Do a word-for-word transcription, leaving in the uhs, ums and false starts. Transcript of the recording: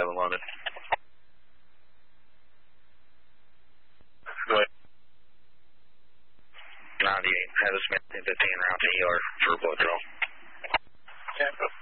seven London. Go ahead. ninety-eight, have a Smith fifteen route to E R for a blood draw. Okay.